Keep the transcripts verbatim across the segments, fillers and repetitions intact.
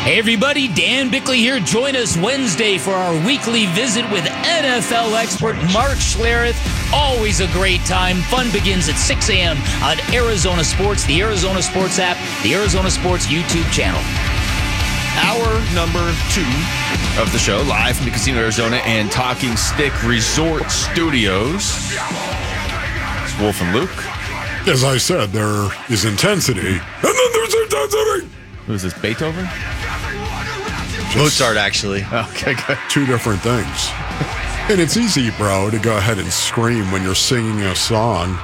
Hey everybody, Dan Bickley here. Join us Wednesday for our weekly visit with N F L expert Mark Schlereth. Always a great time. Fun begins at six a.m. on Arizona Sports, the Arizona Sports app, the Arizona Sports YouTube channel. Hour number two of the show, live from the Casino Arizona and Talking Stick Resort Studios. It's Wolf and Luke. As I said, there is intensity, and then there's intensity. Who is this, Beethoven? Mozart, actually. Okay, good. Two different things. And it's easy, bro, to go ahead and scream when you're singing a song.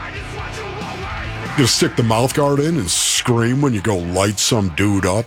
You stick the mouth guard in and scream when you go light some dude up.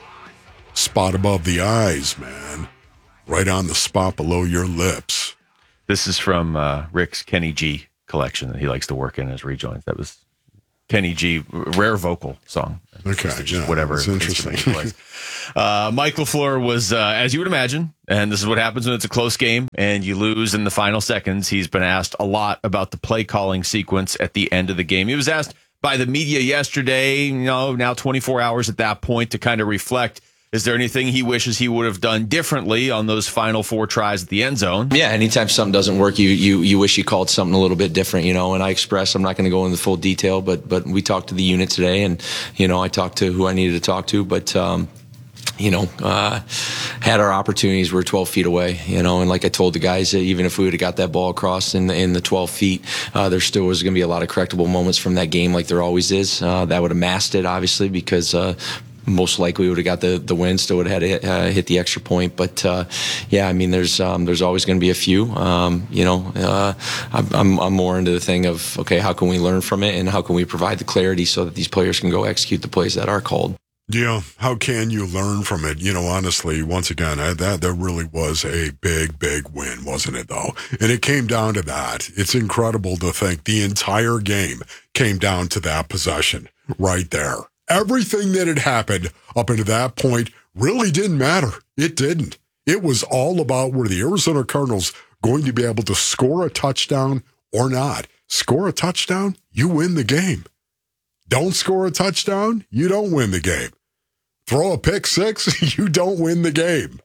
Spot above the eyes, man. Right on the spot below your lips. This is from uh, Rick's Kenny G collection that he likes to work in his rejoins. That was Kenny G, rare vocal song. Okay, just, just yeah, whatever. it's interesting. uh, Mike LaFleur was, uh, as you would imagine, and this is what happens when it's a close game and you lose in the final seconds. He's been asked a lot about the play calling sequence at the end of the game. He was asked by the media yesterday, you know, now twenty-four hours at that point, to kind of reflect. Is there anything he wishes he would have done differently on those final four tries at the end zone? Yeah, anytime something doesn't work, you you you wish you called something a little bit different, you know. And I expressed, I'm not going to go into full detail, but but we talked to the unit today, and you know, I talked to who I needed to talk to, but. Um, you know, uh, had our opportunities. We were twelve feet away, you know, and like I told the guys, even if we would have got that ball across in the, in the twelve feet, uh, there still was going to be a lot of correctable moments from that game, like there always is. Uh, that would have masked it, obviously, because uh, most likely we would have got the, the win, still would have had to uh, hit the extra point. But, uh, yeah, I mean, there's um, there's always going to be a few. Um, you know, uh, I'm, I'm more into the thing of, okay, how can we learn from it and how can we provide the clarity so that these players can go execute the plays that are called? Yeah, how can you learn from it? You know, honestly, once again, I, that that really was a big, big win, wasn't it, though? And it came down to that. It's incredible to think the entire game came down to that possession right there. Everything that had happened up until that point really didn't matter. It didn't. It was all about were the Arizona Cardinals going to be able to score a touchdown or not. Score a touchdown, you win the game. Don't score a touchdown, you don't win the game. Throw a pick six, you don't win the game.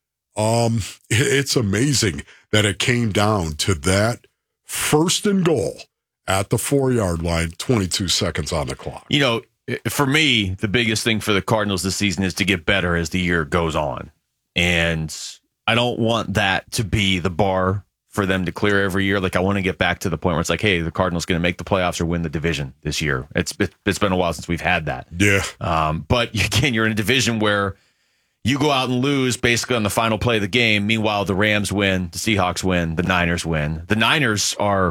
Um, it's amazing that it came down to that first and goal at the four-yard line, twenty-two seconds on the clock. You know, for me, the biggest thing for the Cardinals this season is to get better as the year goes on. And I don't want that to be the bar for them to clear every year. Like, I want to get back to the point where it's like, hey, the Cardinals going to make the playoffs or win the division this year. It's it's been a while since we've had that. Yeah. Um, but again, you're in a division where you go out and lose basically on the final play of the game. Meanwhile, the Rams win, the Seahawks win, the Niners win. The Niners are,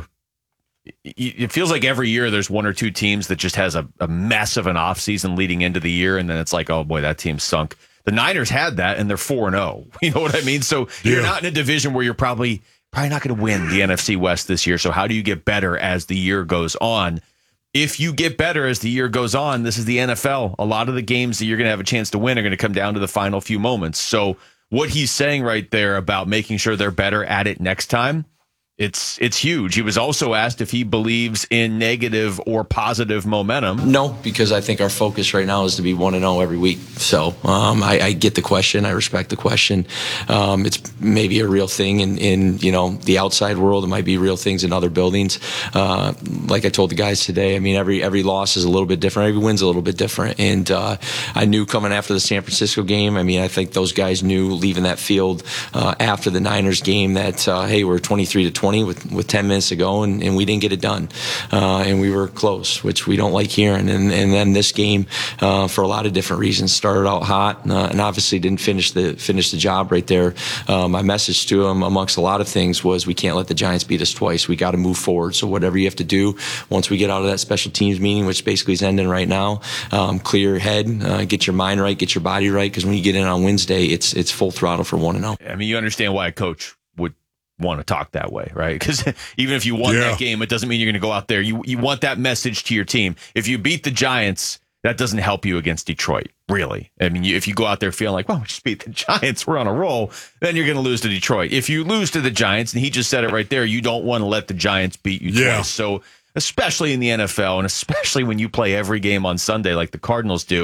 it feels like every year there's one or two teams that just has a, a mess of an offseason leading into the year, and then it's like, oh boy, that team sunk. The Niners had that, and they're four and oh. You know what I mean? So yeah. You're not in a division where you're probably probably not going to win the N F C West this year. So how do you get better as the year goes on? If you get better as the year goes on, this is the N F L. A lot of the games that you're going to have a chance to win are going to come down to the final few moments. So what he's saying right there about making sure they're better at it next time, It's it's huge. He was also asked if he believes in negative or positive momentum. No, because I think our focus right now is to be one and zero every week. So um, I, I get the question. I respect the question. Um, it's maybe a real thing in, in you know the outside world. It might be real things in other buildings. Uh, like I told the guys today, I mean every every loss is a little bit different. Every win's a little bit different. And uh, I knew coming after the San Francisco game. I mean I think those guys knew leaving that field uh, after the Niners game that uh, hey, we're twenty-three to twenty. With, with ten minutes to go, and, and we didn't get it done. Uh, and we were close, which we don't like hearing. And, and then this game, uh, for a lot of different reasons, started out hot uh, and obviously didn't finish the finish the job right there. Uh, my message to him, amongst a lot of things, was we can't let the Giants beat us twice. We got to move forward. So whatever you have to do, once we get out of that special teams meeting, which basically is ending right now, um, clear your head, uh, get your mind right, get your body right, because when you get in on Wednesday, it's it's full throttle for one and zero. I mean, you understand why a coach would want to talk that way, right? Because even if you won yeah. that game, it doesn't mean you're going to go out there. You you want that message to your team. If you beat the Giants, that doesn't help you against Detroit, really. I mean, you, if you go out there feeling like, well, we just beat the Giants, we're on a roll, then you're going to lose to Detroit. If you lose to the Giants, and he just said it right there, you don't want to let the Giants beat you yeah. twice. So especially in the N F L, and especially when you play every game on Sunday like the Cardinals do,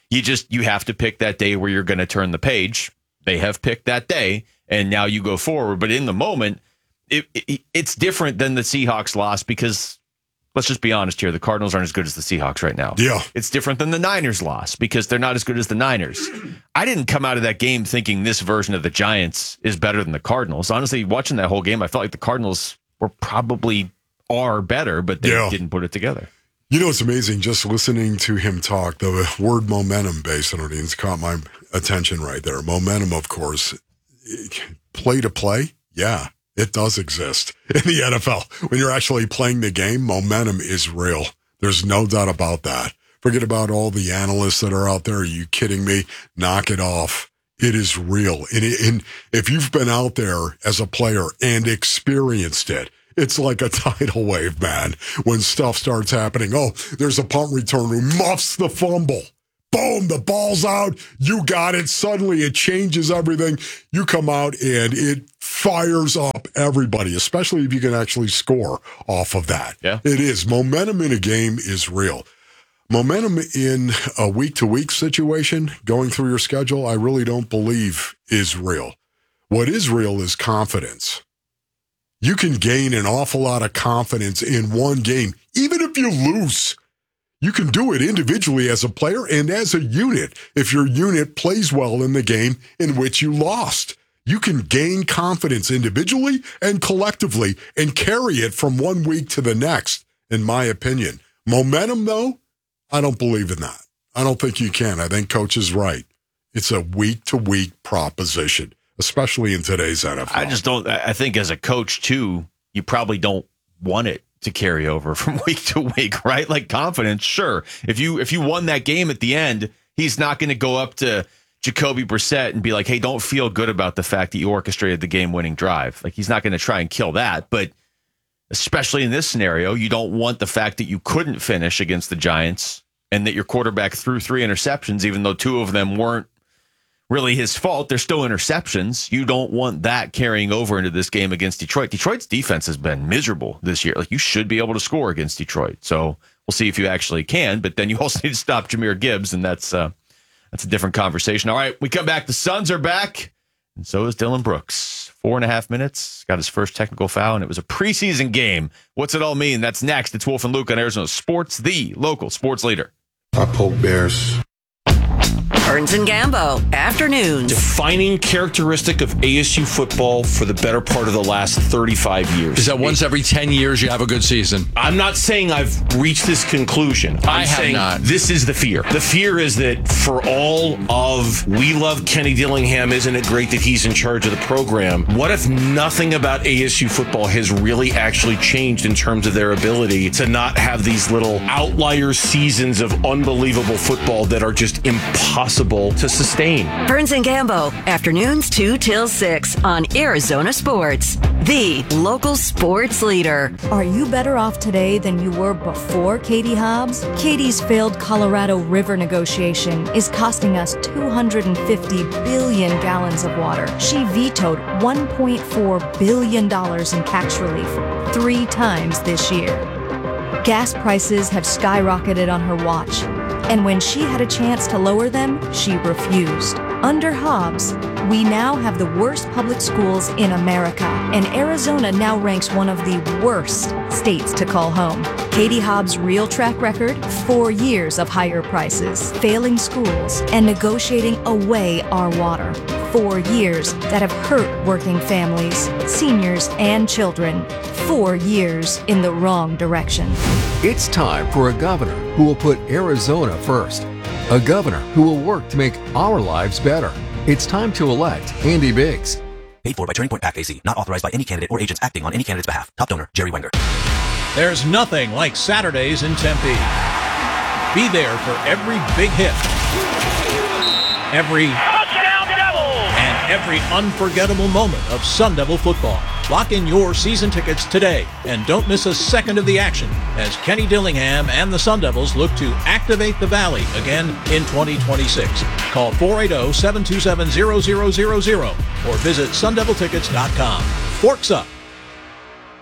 You just, you have to pick that day where you're going to turn the page. They have picked that day, and now you go forward. But in the moment, it, it, it's different than the Seahawks loss because, let's just be honest here, the Cardinals aren't as good as the Seahawks right now. Yeah. It's different than the Niners loss because they're not as good as the Niners. I didn't come out of that game thinking this version of the Giants is better than the Cardinals. Honestly, watching that whole game, I felt like the Cardinals were probably are better, but they Yeah. didn't put it together. You know, it's amazing just listening to him talk. The word momentum, based on it, caught my attention right there. Momentum, of course, play to play. Yeah, it does exist in the N F L. When you're actually playing the game, momentum is real. There's no doubt about that. Forget about all the analysts that are out there. Are you kidding me? Knock it off. It is real. And, it, and if you've been out there as a player and experienced it, it's like a tidal wave, man, when stuff starts happening. Oh, there's a punt return who muffs the fumble. Boom, the ball's out. You got it. Suddenly it changes everything. You come out and it fires up everybody, especially if you can actually score off of that. Yeah. It is. Momentum in a game is real. Momentum in a week-to-week situation, going through your schedule, I really don't believe is real. What is real is confidence. You can gain an awful lot of confidence in one game, even if you lose. You can do it individually as a player and as a unit if your unit plays well in the game in which you lost. You can gain confidence individually and collectively and carry it from one week to the next, in my opinion. Momentum, though, I don't believe in that. I don't think you can. I think Coach is right. It's a week-to-week proposition, especially in today's N F L. I just don't, I think as a coach, too, you probably don't want it to carry over from week to week, right? Like confidence, sure. If you if you won that game at the end, he's not going to go up to Jacoby Brissett and be like, hey, don't feel good about the fact that you orchestrated the game-winning drive. Like, he's not going to try and kill that. But especially in this scenario, you don't want the fact that you couldn't finish against the Giants and that your quarterback threw three interceptions, even though two of them weren't really his fault. They're still interceptions. You don't want that carrying over into this game against Detroit. Detroit's defense has been miserable this year. Like, you should be able to score against Detroit. So we'll see if you actually can, but then you also need to stop Jahmyr Gibbs, and that's uh, that's a different conversation. All right, we come back. The Suns are back, and so is Dylan Brooks. Four and a half minutes, got his first technical foul, and it was a preseason game. What's it all mean? That's next. It's Wolf and Luke on Arizona Sports, the local sports leader. I poke bears. Burns and Gambo, afternoons. Defining characteristic of A S U football for the better part of the last thirty-five years. Is that once every ten years you have a good season? I'm not saying I've reached this conclusion. I'm I have saying not. This is the fear. The fear is that for all of we love Kenny Dillingham, isn't it great that he's in charge of the program? What if nothing about A S U football has really actually changed in terms of their ability to not have these little outlier seasons of unbelievable football that are just impossible to sustain? Burns and Gambo, afternoons two till six on Arizona Sports, the local sports leader. Are you better off today than you were before Katie Hobbs? Katie's failed Colorado River negotiation is costing us two hundred fifty billion gallons of water. She vetoed one point four billion dollars in tax relief three times this year. Gas prices have skyrocketed on her watch, and when she had a chance to lower them, she refused. Under Hobbs, we now have the worst public schools in America, and Arizona now ranks one of the worst states to call home. Katie Hobbs' real track record? Four years of higher prices, failing schools, and negotiating away our water. Four years that have hurt working families, seniors, and children. Four years in the wrong direction. It's time for a governor who will put Arizona first. A governor who will work to make our lives better. It's time to elect Andy Biggs. Paid for by Turning Point PAC A C. Not authorized by any candidate or agents acting on any candidate's behalf. Top donor, Jerry Wenger. There's nothing like Saturdays in Tempe. Be there for every big hit, every touchdown Devils, and every unforgettable moment of Sun Devil football. Lock in your season tickets today and don't miss a second of the action as Kenny Dillingham and the Sun Devils look to activate the Valley again in twenty twenty-six. Call four eight zero, seven two seven, zero zero zero zero or visit sun devil tickets dot com. Forks up.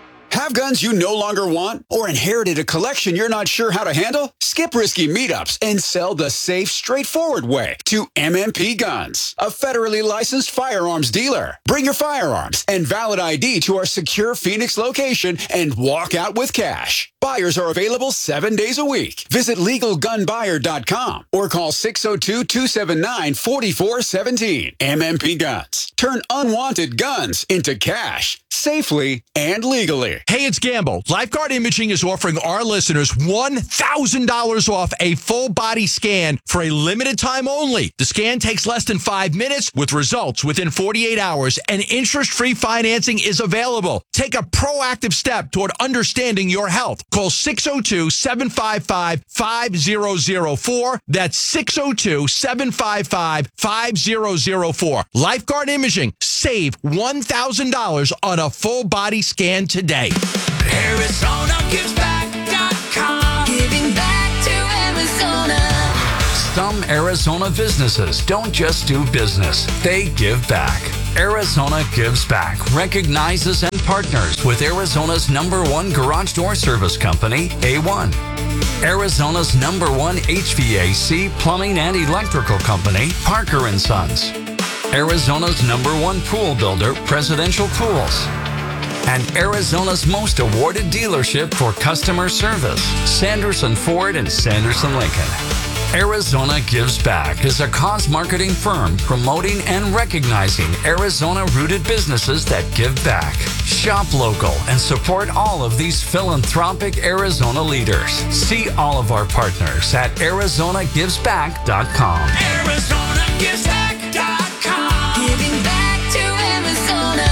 Have guns you no longer want or inherited a collection you're not sure how to handle? Skip risky meetups and sell the safe, straightforward way to M M P Guns, a federally licensed firearms dealer. Bring your firearms and valid I D to our secure Phoenix location and walk out with cash. Buyers are available seven days a week. Visit legal gun buyer dot com or call six oh two, two seven nine, four four one seven. M M P Guns. Turn unwanted guns into cash safely and legally. Hey, it's Gamble. Lifeguard Imaging is offering our listeners one thousand dollars off a full body scan for a limited time only. The scan takes less than five minutes with results within forty-eight hours, and interest-free financing is available. Take a proactive step toward understanding your health. Call six oh two, seven five five, five oh oh four. That's six oh two, seven five five, five oh oh four. Lifeguard Imaging. Save one thousand dollars on a full body scan today. Arizona Gives Back dot com. Giving back to Arizona. Some Arizona businesses don't just do business, they give back. Arizona Gives Back recognizes and partners with Arizona's number one garage door service company, A one. Arizona's number one H V A C plumbing and electrical company, Parker and Sons. Arizona's number one pool builder, Presidential Pools. And Arizona's most awarded dealership for customer service, Sanderson Ford and Sanderson Lincoln. Arizona Gives Back is a cause marketing firm promoting and recognizing Arizona-rooted businesses that give back. Shop local and support all of these philanthropic Arizona leaders. See all of our partners at Arizona Gives Back dot com. Arizona Gives Back dot com. Giving back to Arizona.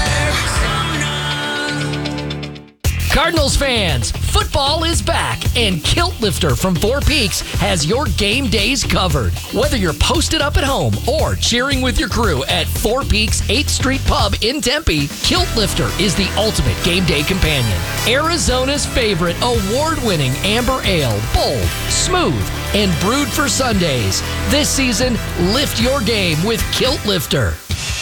Cardinals fans, football is back, and Kilt Lifter from Four Peaks has your game days covered. Whether you're posted up at home or cheering with your crew at Four Peaks eighth Street Pub in Tempe, Kilt Lifter is the ultimate game day companion. Arizona's favorite award-winning amber ale, bold, smooth, and brewed for Sundays. This season, lift your game with Kilt Lifter.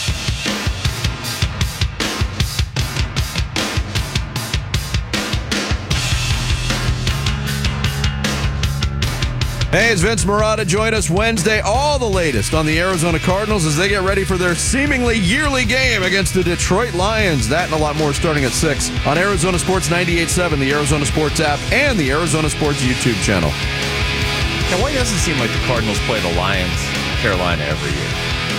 Hey, it's Vince Marotta. Join us Wednesday. All the latest on the Arizona Cardinals as they get ready for their seemingly yearly game against the Detroit Lions. That and a lot more starting at six on Arizona Sports ninety-eight point seven, the Arizona Sports app, and the Arizona Sports YouTube channel. Now, why doesn't it seem like the Cardinals play the Lions, Carolina every year?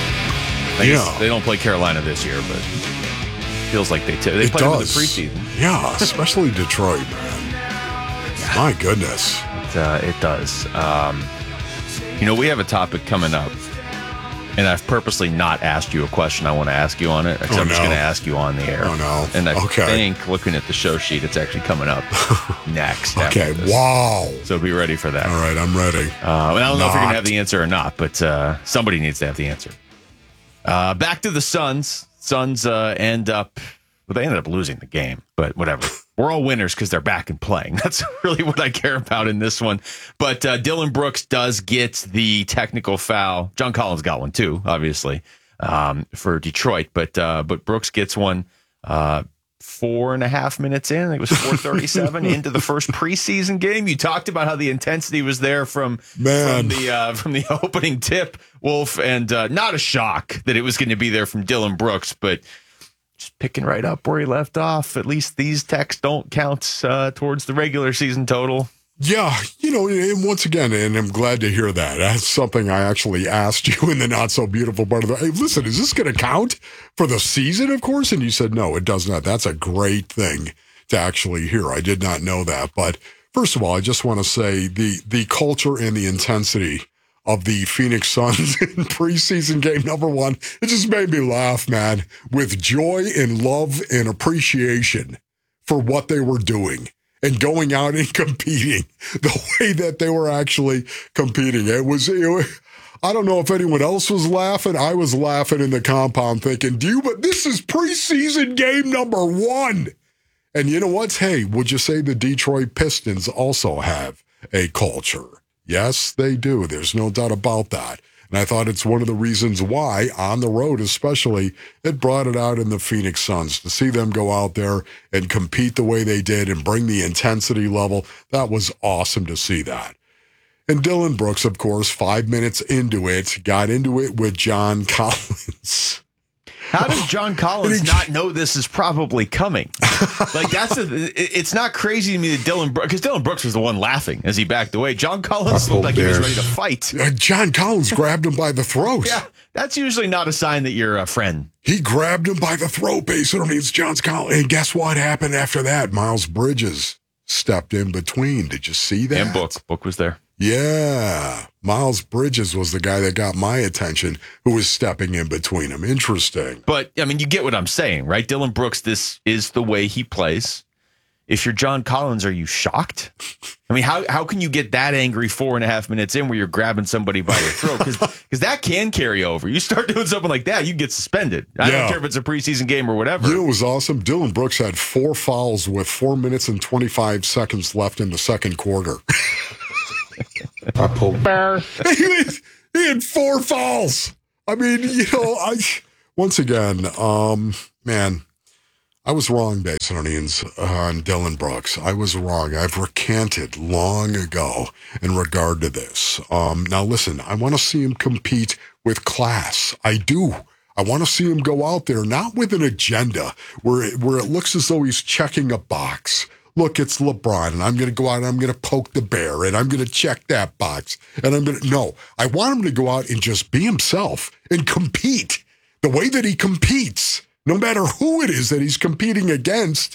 I guess Yeah. they don't play Carolina this year, but it feels like they, t- they It play them in the does. preseason. Yeah, especially Detroit, man. My goodness. It, uh, it does. Um, you know, we have a topic coming up, and I've purposely not asked you a question I want to ask you on it, except Oh, I'm just no. going to ask you on the air. Oh, no. And I Okay. think, looking at the show sheet, it's actually coming up next. after Okay, this. wow. So be ready for that. All right, I'm ready. Uh, and I don't know if you're going Not. to have the answer or not, but uh, somebody needs to have the answer. Uh, back to the Suns. Suns uh, end up, well, they ended up losing the game, but whatever. We're all winners because they're back and playing. That's really what I care about in this one. But uh, Dylan Brooks does get the technical foul. John Collins got one too, obviously, um, for Detroit. But uh, but Brooks gets one uh, four and a half minutes in. I think it was four thirty-seven into the first preseason game. You talked about how the intensity was there from Man. from the uh, from the opening tip, Wolf, and uh, not a shock that it was going to be there from Dylan Brooks, but just picking right up where he left off. At least these techs don't count uh, towards the regular season total. Yeah, you know, and once again, and I'm glad to hear that. That's something I actually asked you in the not so beautiful part of the. Hey, listen, is this going to count for the season? Of course, and you said no, it does not. That's a great thing to actually hear. I did not know that, but first of all, I just want to say the the culture and the intensity of the Phoenix Suns in preseason game number one, it just made me laugh, man, with joy and love and appreciation for what they were doing and going out and competing the way that they were actually competing. It was, it was I don't know if anyone else was laughing. I was laughing in the compound thinking, do you, but this is preseason game number one. And you know what? Hey, would you say the Detroit Pistons also have a culture? Yes, they do. There's no doubt about that. And I thought it's one of the reasons why, on the road especially, it brought it out in the Phoenix Suns. To see them go out there and compete the way they did and bring the intensity level, that was awesome to see that. And Dylan Brooks, of course, five minutes into it, got into it with John Collins. How does John Collins not know this is probably coming? Like, that's a, it's not crazy to me that Dylan Brooks, because Dylan Brooks was the one laughing as he backed away. John Collins looked like Bears. He was ready to fight. Uh, John Collins grabbed him by the throat. Yeah, that's usually not a sign that you're a friend. He grabbed him by the throat, basically. It's John Collins. And guess what happened after that? Miles Bridges stepped in between. Did you see that? And Book. Book was there. Yeah. Miles Bridges was the guy that got my attention, who was stepping in between them. Interesting. But, I mean, you get what I'm saying, right? Dylan Brooks, this is the way he plays. If you're John Collins, are you shocked? I mean, how how can you get that angry four and a half minutes in where you're grabbing somebody by the throat? Because that can carry over. You start doing something like that, you get suspended. I yeah. don't care if it's a preseason game or whatever. You know, it was awesome. Dylan Brooks had four fouls with four minutes and twenty-five seconds left in the second quarter. he, he had four fouls. I mean, you know, I once again, um, man, I was wrong, Basinonians, on Dylan Brooks. I was wrong. I've recanted long ago in regard to this. Um, now, listen, I want to see him compete with class. I do. I want to see him go out there, not with an agenda where it, where it looks as though he's checking a box. Look, it's LeBron, and I'm going to go out and I'm going to poke the bear, and I'm going to check that box. And I'm going to, no, I want him to go out and just be himself and compete the way that he competes, no matter who it is that he's competing against,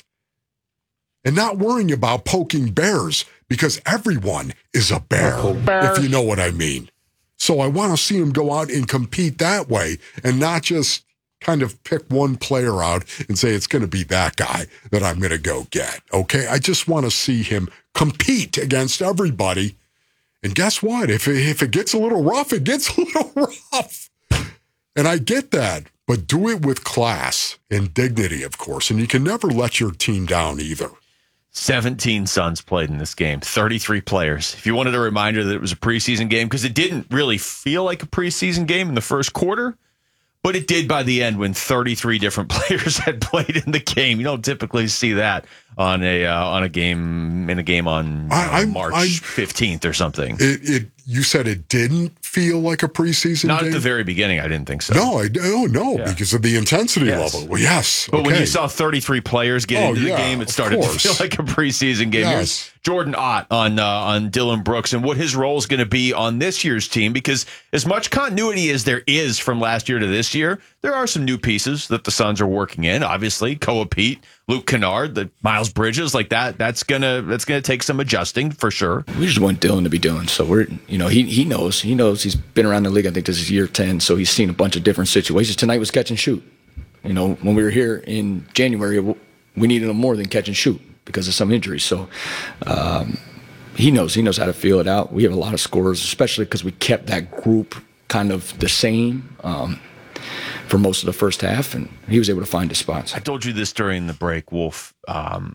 and not worrying about poking bears, because everyone is a bear, if you know what I mean. So I want to see him go out and compete that way and not just kind of pick one player out and say it's going to be that guy that I'm going to go get, okay? I just want to see him compete against everybody. And guess what? If it, if it gets a little rough, it gets a little rough. And I get that, but do it with class and dignity, of course. And you can never let your team down either. seventeen Suns played in this game, thirty-three players. If you wanted a reminder that it was a preseason game, because it didn't really feel like a preseason game in the first quarter, but it did by the end when thirty-three different players had played in the game. You don't typically see that on a uh, on a game in a game on I, uh, March I, fifteenth or something. It, it you said it didn't feel like a preseason Not game? At the very beginning, I didn't think so. No, I oh, no, yeah. because of the intensity yes. level. Well, yes. But okay. when you saw thirty-three players get oh, into the yeah, game, it started to feel like a preseason game. Yes. Here's Jordan Ott on uh, on Dylan Brooks and what his role is going to be on this year's team, because as much continuity as there is from last year to this year, there are some new pieces that the Suns are working in. Obviously, Koa Pete, Luke Kennard, the Miles Bridges, like that. That's gonna that's gonna take some adjusting for sure. We just want Dylan to be Dylan. So we're you know he he knows he knows he's been around the league. I think this is year ten, so he's seen a bunch of different situations. Tonight was catch and shoot. You know, when we were here in January, we needed him more than catch and shoot because of some injuries. So um, he knows he knows how to feel it out. We have a lot of scorers, especially because we kept that group kind of the same. Um, for most of the first half, and he was able to find his spots. I told you this during the break, Wolf. Um,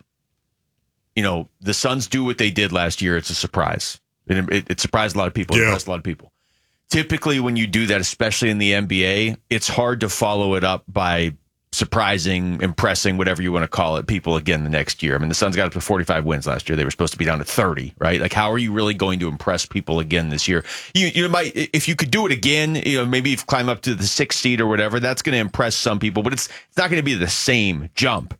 you know, the Suns do what they did last year. It's a surprise. It, it, it surprised a lot of people. It yeah. impressed a lot of people. Typically, when you do that, especially in the N B A, it's hard to follow it up by surprising, impressing, whatever you want to call it, people again the next year. I mean, the Suns got up to forty-five wins last year. They were supposed to be down to thirty, right? Like, how are you really going to impress people again this year? You you might, if you could do it again, you know, maybe if climb up to the sixth seed or whatever, that's going to impress some people, but it's it's not going to be the same jump.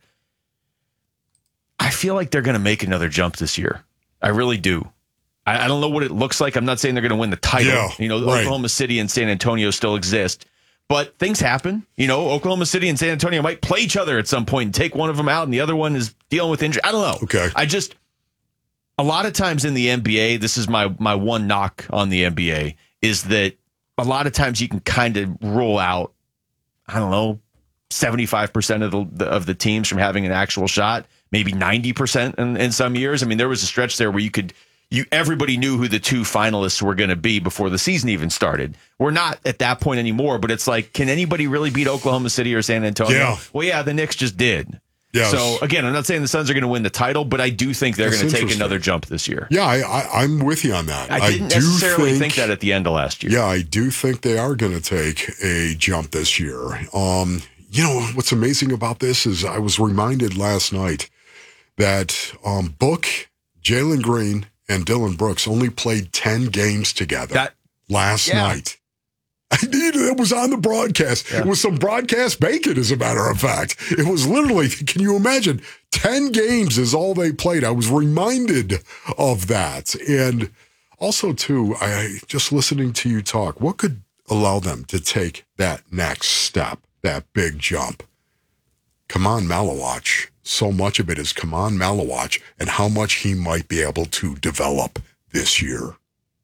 I feel like they're going to make another jump this year. I really do. I, I don't know what it looks like. I'm not saying they're going to win the title. Yeah, you know, right. Oklahoma City and San Antonio still exist. But things happen. You know, Oklahoma City and San Antonio might play each other at some point and take one of them out, and the other one is dealing with injury. I don't know. Okay. I just, a lot of times in the N B A, this is my my one knock on the N B A, is that a lot of times you can kind of rule out, I don't know, seventy-five percent of the of the teams from having an actual shot, maybe ninety percent in, in some years. I mean, there was a stretch there where you could, you everybody knew who the two finalists were going to be before the season even started. We're not at that point anymore, but it's like, can anybody really beat Oklahoma City or San Antonio? Yeah. Well, yeah, the Knicks just did. Yes. So, again, I'm not saying the Suns are going to win the title, but I do think they're That's going to take interesting. another jump this year. Yeah, I, I, I'm with you on that. I didn't I do necessarily think, think that at the end of last year. Yeah, I do think they are going to take a jump this year. Um, you know, what's amazing about this is I was reminded last night that um, Book, Jalen Green, and Dylan Brooks only played ten games together That, last yeah. night. I need it. It was on the broadcast. Yeah. It was some broadcast bacon, as a matter of fact. It was literally, can you imagine? ten games is all they played. I was reminded of that. And also, too, I just listening to you talk, what could allow them to take that next step, that big jump? Kaman Malawach. So much of it is Kaman Malawach and how much he might be able to develop this year.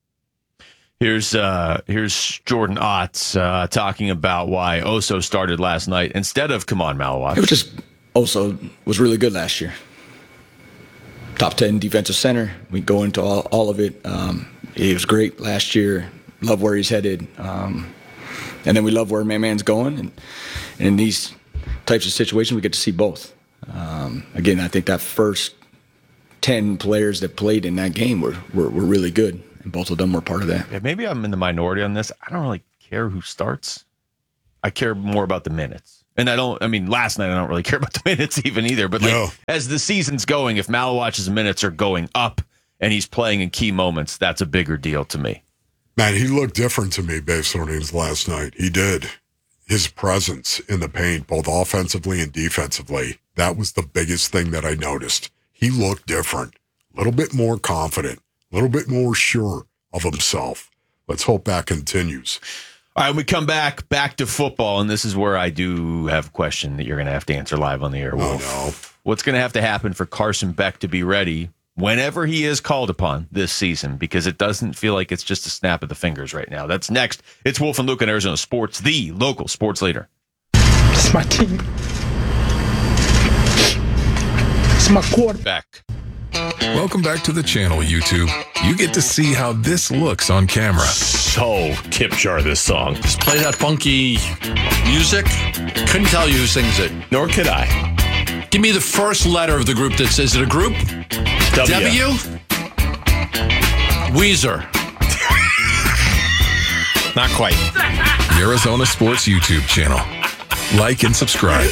Here's uh, here's Jordan Otts uh, talking about why Oso started last night instead of Kaman Malawach. It was just Oso was really good last year. Top ten defensive center. We go into all, all of it. Um, he was great last year. Love where he's headed. Um, and then we love where Man Man's going. And, and in these types of situations, we get to see both. Um, again, I think that first ten players that played in that game were, were, were really good. And both of them were part of that. Yeah, maybe I'm in the minority on this. I don't really care who starts. I care more about the minutes. And I don't, I mean, last night I don't really care about the minutes even either. But like, No. as the season's going, if Malawach's minutes are going up and he's playing in key moments, that's a bigger deal to me. Man, he looked different to me based on his last night. He did. His presence in the paint, both offensively and defensively, that was the biggest thing that I noticed. He looked different, a little bit more confident, a little bit more sure of himself. Let's hope that continues. All right, when we come back, back to football, and this is where I do have a question that you're going to have to answer live on the air, Wolf. Oh, no. What's going to have to happen for Carson Beck to be ready whenever he is called upon this season? Because it doesn't feel like it's just a snap of the fingers right now. That's next. It's Wolf and Luke in Arizona Sports, the local sports leader. It's my team. It's my quarterback. Welcome back to the channel, YouTube. You get to see how this looks on camera. So tip jar this song. Just play that funky music. Couldn't tell you who sings it. Nor could I. Give me the first letter of the group that says, is it a group? W. W? Weezer. Not quite. The Arizona Sports YouTube channel. Like and subscribe.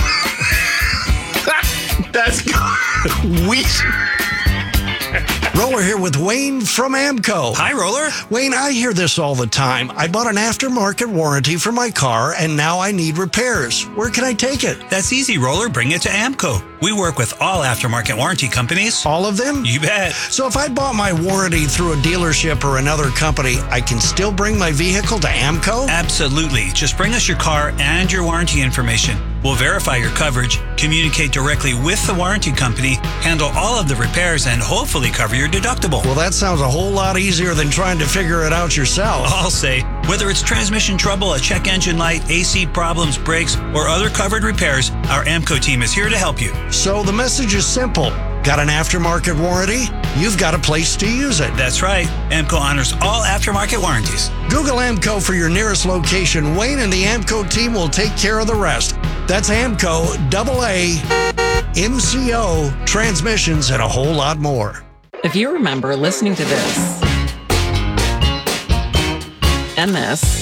That's we. Roller here with Wayne from Amco. Hi, Roller. Wayne, I hear this all the time. I bought an aftermarket warranty for my car, and now I need repairs. Where can I take it? That's easy, Roller. Bring it to Amco. We work with all aftermarket warranty companies. All of them? You bet. So if I bought my warranty through a dealership or another company, I can still bring my vehicle to Amco? Absolutely. Just bring us your car and your warranty information. We'll verify your coverage, communicate directly with the warranty company, handle all of the repairs, and hopefully cover your deductible. Well, that sounds a whole lot easier than trying to figure it out yourself. I'll say, whether it's transmission trouble, a check engine light, A C problems, brakes, or other covered repairs, our Amco team is here to help you. So the message is simple. Got an aftermarket warranty? You've got a place to use it. That's right. Amco honors all aftermarket warranties. Google Amco for your nearest location. Wayne and the Amco team will take care of the rest. That's Amco, double A, M C O, transmissions, and a whole lot more. If you remember listening to this, and this,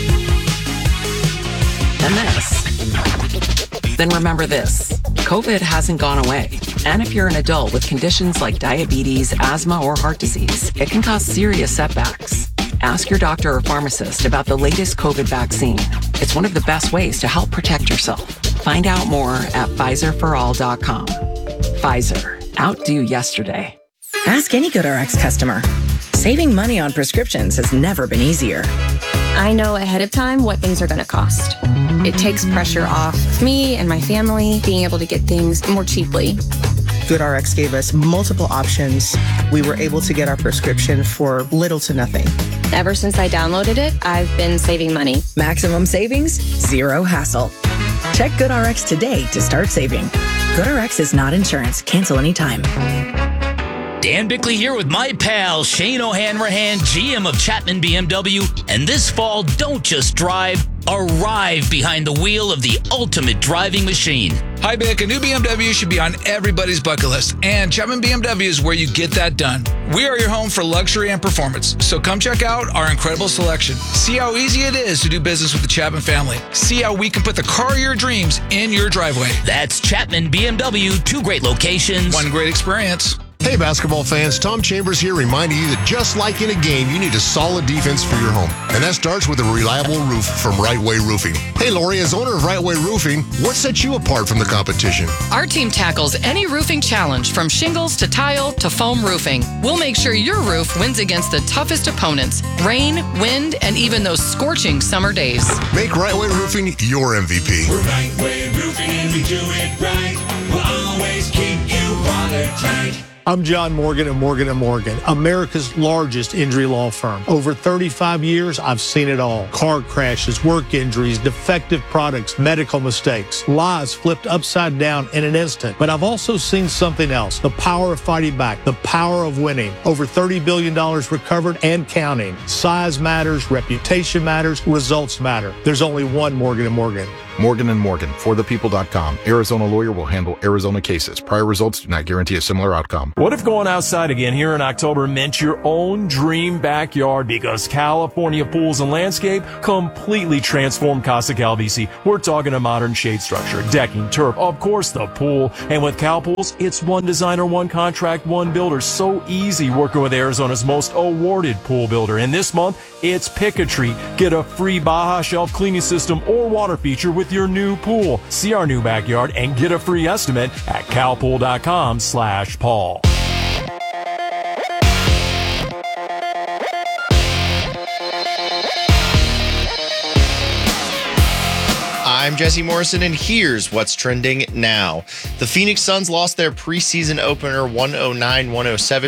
and this, then remember this. COVID hasn't gone away. And if you're an adult with conditions like diabetes, asthma, or heart disease, it can cause serious setbacks. Ask your doctor or pharmacist about the latest COVID vaccine. It's one of the best ways to help protect yourself. Find out more at Pfizer for all dot com. Pfizer. Outdo yesterday. Ask any GoodRx customer. Saving money on prescriptions has never been easier. I know ahead of time what things are going to cost. It takes pressure off me and my family being able to get things more cheaply. GoodRx gave us multiple options. We were able to get our prescription for little to nothing. Ever since I downloaded it, I've been saving money. Maximum savings, zero hassle. Check GoodRx today to start saving. GoodRx is not insurance. Cancel anytime. Dan Bickley here with my pal Shane O'Hanrahan, G M of Chapman B M W. And this fall, don't just drive, arrive behind the wheel of the ultimate driving machine. Hi, Bick. A new B M W should be on everybody's bucket list, and Chapman B M W is where you get that done. We are your home for luxury and performance, so come check out our incredible selection. See how easy it is to do business with the Chapman family. See how we can put the car of your dreams in your driveway. That's Chapman B M W, two great locations. One great experience. Hey, basketball fans, Tom Chambers here reminding you that just like in a game, you need a solid defense for your home. And that starts with a reliable roof from Right Way Roofing. Hey, Lori, as owner of Right Way Roofing, what sets you apart from the competition? Our team tackles any roofing challenge, from shingles to tile to foam roofing. We'll make sure your roof wins against the toughest opponents, rain, wind, and even those scorching summer days. Make Right Way Roofing your M V P. We're Right Way Roofing and we do it right. We'll always keep you watertight. I'm John Morgan of Morgan and Morgan, America's largest injury law firm. Over thirty-five years, I've seen it all. Car crashes, work injuries, defective products, medical mistakes, lives flipped upside down in an instant. But I've also seen something else, the power of fighting back, the power of winning. Over thirty billion dollars recovered and counting. Size matters, reputation matters, results matter. There's only one Morgan and Morgan. Morgan and Morgan, for the people dot com. Arizona lawyer will handle Arizona cases. Prior results do not guarantee a similar outcome. What if going outside again here in October meant your own dream backyard? Because California Pools and Landscape completely transformed Casa Calvisi. We're talking a modern shade structure, decking, turf, of course the pool. And with Cal Pools, it's one designer, one contract, one builder. So easy working with Arizona's most awarded pool builder. And this month, it's Pick a Tree. Get a free Baja Shelf cleaning system or water feature with your new pool. See our new backyard and get a free estimate at calpool.com slash Paul. I'm Jesse Morrison, and here's what's trending now. The Phoenix Suns lost their preseason opener one oh nine one oh seven